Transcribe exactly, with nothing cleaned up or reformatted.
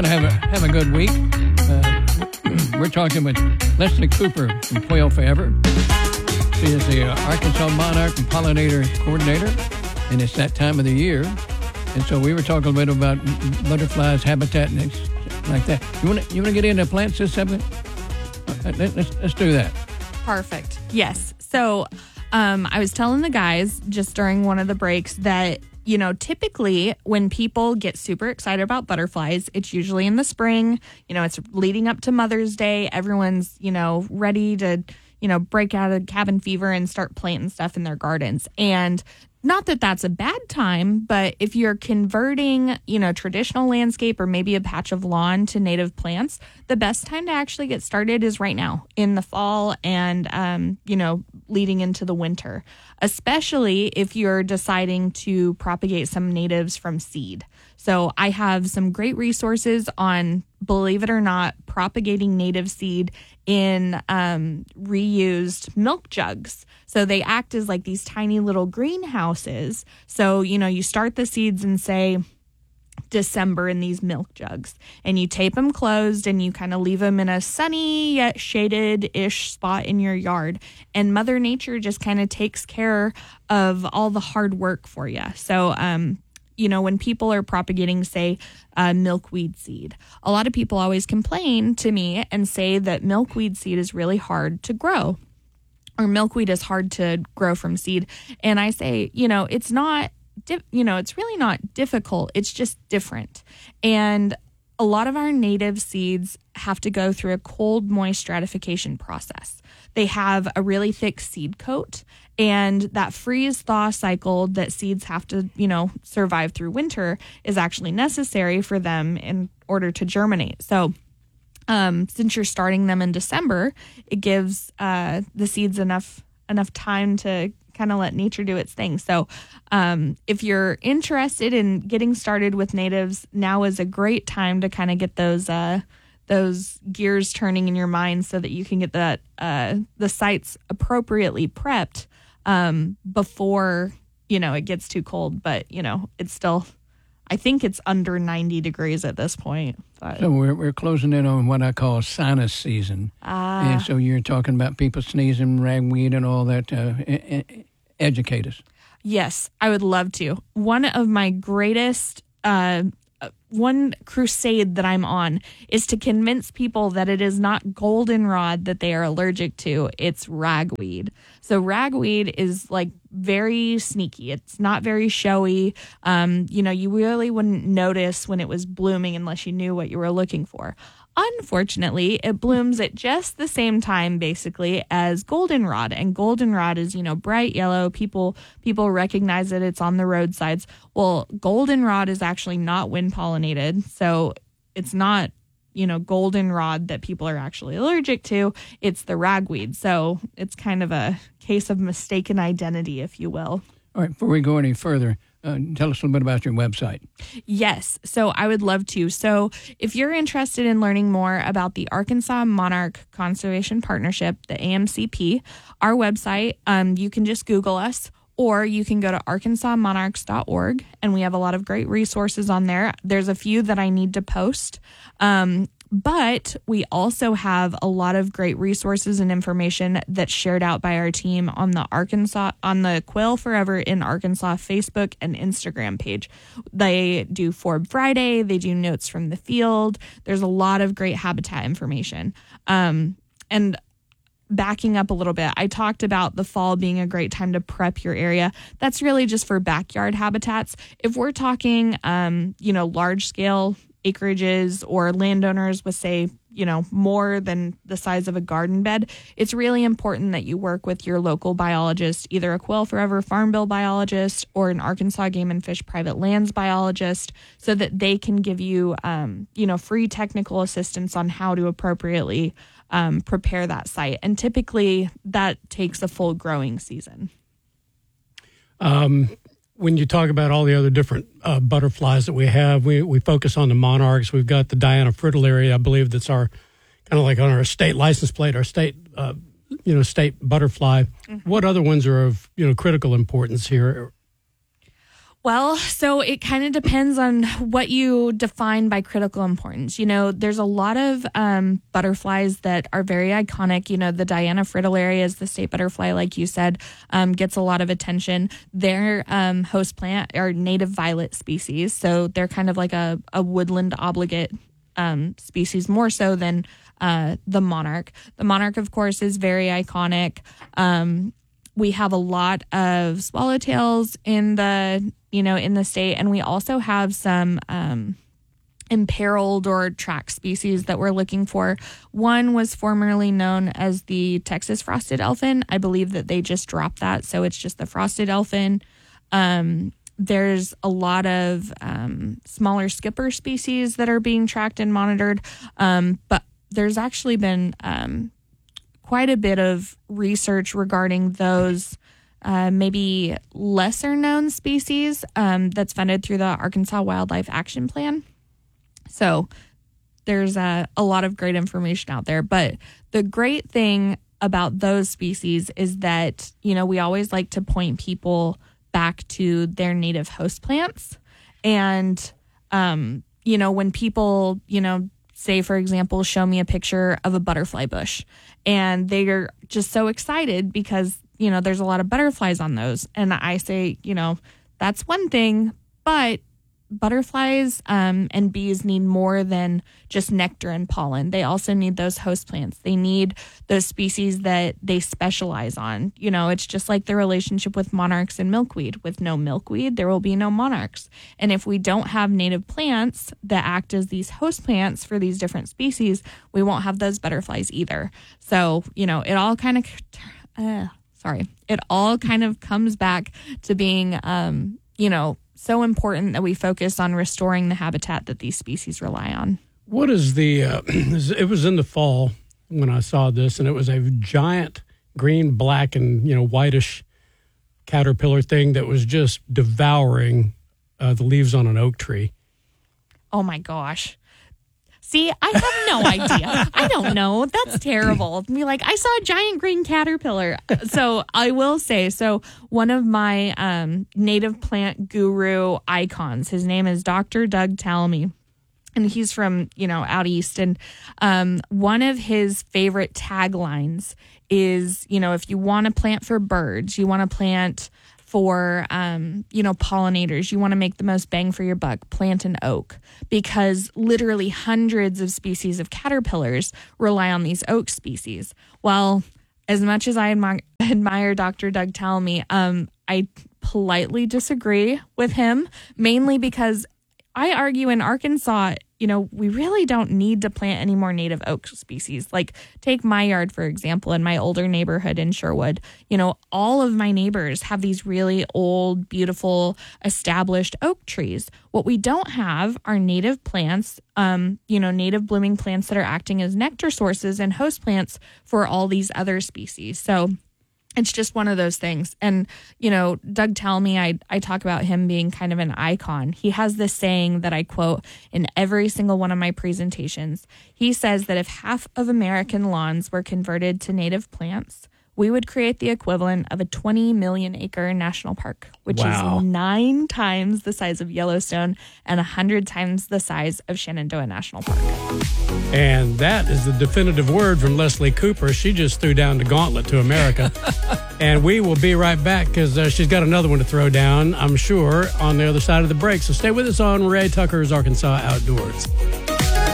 Have a, have a good week. Uh, we're talking with Leslie Cooper from Quail Forever. She is the uh, Arkansas Monarch and Pollinator Coordinator, and it's that time of the year. And so we were talking a bit about butterflies, habitat, and things like that. You want to you want to get into plants this segment? Uh, let, let's let's do that. Perfect. Yes. So um, I was telling the guys just during one of the breaks that, you know, typically when people get super excited about butterflies, it's usually in the spring. You know, it's leading up to Mother's Day. Everyone's, you know, ready to, you know, break out of cabin fever and start planting stuff in their gardens. And not that that's a bad time, but if you're converting, you know, traditional landscape or maybe a patch of lawn to native plants, the best time to actually get started is right now in the fall and, um, you know, leading into the winter, especially if you're deciding to propagate some natives from seed. So I have some great resources on, believe it or not, propagating native seed in um, reused milk jugs. So they act as like these tiny little greenhouses. So, you know, you start the seeds in, say, December in these milk jugs, and you tape them closed and you kind of leave them in a sunny yet shaded-ish spot in your yard. And Mother Nature just kind of takes care of all the hard work for you. So, um, you know, when people are propagating, say, uh, milkweed seed, a lot of people always complain to me and say that milkweed seed is really hard to grow, or milkweed is hard to grow from seed. And I say, you know, it's not, di- you know, it's really not difficult. It's just different. And a lot of our native seeds have to go through a cold, moist stratification process. They have a really thick seed coat, and that freeze-thaw cycle that seeds have to, you know, survive through winter is actually necessary for them in order to germinate. So um, since you're starting them in December, it gives uh, the seeds enough enough time to kind of let nature do its thing. So um, if you're interested in getting started with natives, now is a great time to kind of get those uh, those gears turning in your mind so that you can get that uh, the sites appropriately prepped um, before, you know, it gets too cold. But, you know, it's still, I think it's under ninety degrees at this point. But. So we're we're closing in on what I call sinus season. Ah. And so you're talking about people sneezing, ragweed, and all that. Uh, educate us. Yes, I would love to. One of my greatest, uh, one crusade that I'm on is to convince people that it is not goldenrod that they are allergic to. It's ragweed. So ragweed is like very sneaky. It's not very showy. Um, you know, you really wouldn't notice when it was blooming unless you knew what you were looking for. Unfortunately, it blooms at just the same time, basically, as goldenrod. And goldenrod is, you know, bright yellow. People people recognize that it's on the roadsides. Well, goldenrod is actually not wind pollinated, so it's not, you know, goldenrod that people are actually allergic to. It's the ragweed. So it's kind of a case of mistaken identity, if you will. All right, before we go any further, Uh, tell us a little bit about your website. Yes, so I would love to. So if you're interested in learning more about the Arkansas Monarch Conservation Partnership, the A M C P, our website, um, you can just Google us, or you can go to arkansas monarchs dot org, and we have a lot of great resources on there. There's a few that I need to post. Um, But we also have a lot of great resources and information that's shared out by our team on the Arkansas, on the Quail Forever in Arkansas Facebook and Instagram page. They do Forb Friday. They do notes from the field. There's a lot of great habitat information. Um, and backing up a little bit, I talked about the fall being a great time to prep your area. That's really just for backyard habitats. If we're talking, um, you know, large scale acreages or landowners with, say, you know, more than the size of a garden bed, it's really important that you work with your local biologist, either a Quail Forever Farm Bill biologist or an Arkansas Game and Fish Private Lands biologist, so that they can give you, um, you know, free technical assistance on how to appropriately um, prepare that site. And typically that takes a full growing season. Um, when you talk about all the other different uh, butterflies that we have, we, we focus on the monarchs. We've got the Diana fritillary, I believe that's our kind of like on our state license plate, our state, uh, you know, state butterfly. Mm-hmm. What other ones are of, you know, critical importance here? Well, so it kind of depends on what you define by critical importance. You know, there's a lot of um, butterflies that are very iconic. You know, the Diana fritillaria is the state butterfly, like you said, um, gets a lot of attention. Their um, host plant are native violet species, so they're kind of like a, a woodland obligate um, species, more so than uh, the monarch. The monarch, of course, is very iconic. Um, we have a lot of swallowtails in the you know, in the state. And we also have some um, imperiled or tracked species that we're looking for. One was formerly known as the Texas frosted elfin. I believe that they just dropped that, so it's just the frosted elfin. Um, there's a lot of um, smaller skipper species that are being tracked and monitored, um, but there's actually been um, quite a bit of research regarding those Uh, maybe lesser known species um, that's funded through the Arkansas Wildlife Action Plan. So there's a, a lot of great information out there. But the great thing about those species is that, you know, we always like to point people back to their native host plants. And, um, you know, when people, you know, say, for example, show me a picture of a butterfly bush, and they're just so excited because you know, there's a lot of butterflies on those. And I say, you know, that's one thing, but butterflies um, and bees need more than just nectar and pollen. They also need those host plants. They need those species that they specialize on. You know, it's just like the relationship with monarchs and milkweed. With no milkweed, there will be no monarchs. And if we don't have native plants that act as these host plants for these different species, we won't have those butterflies either. So, you know, it all kind of... Uh, Sorry, it all kind of comes back to being, um, you know, so important that we focus on restoring the habitat that these species rely on. What is the, uh, it was in the fall when I saw this, and it was a giant green, black, and, you know, whitish caterpillar thing that was just devouring uh, the leaves on an oak tree. Oh, my gosh. See, I have no idea. I don't know. That's terrible. Be like, I saw a giant green caterpillar. So I will say, so one of my um, native plant guru icons, his name is Doctor Doug Talmy. And he's from, you know, out east. And um, one of his favorite taglines is, you know, if you want to plant for birds, you want to plant for, um, you know, pollinators, you want to make the most bang for your buck, plant an oak, because literally hundreds of species of caterpillars rely on these oak species. Well, as much as I admire, admire Doctor Doug Talmy, um, I politely disagree with him, mainly because I argue in Arkansas, you know, we really don't need to plant any more native oak species. Like, take my yard, for example, in my older neighborhood in Sherwood. You know, all of my neighbors have these really old, beautiful, established oak trees. What we don't have are native plants, um, you know, native blooming plants that are acting as nectar sources and host plants for all these other species. So it's just one of those things. And, you know, Doug Talmy, I, I talk about him being kind of an icon. He has this saying that I quote in every single one of my presentations. He says that if half of American lawns were converted to native plants, we would create the equivalent of a twenty million acre national park, which Wow. is nine times the size of Yellowstone and one hundred times the size of Shenandoah National Park. And that is the definitive word from Leslie Cooper. She just threw down the gauntlet to America. And we will be right back because uh, she's got another one to throw down, I'm sure, on the other side of the break. So stay with us on Ray Tucker's Arkansas Outdoors.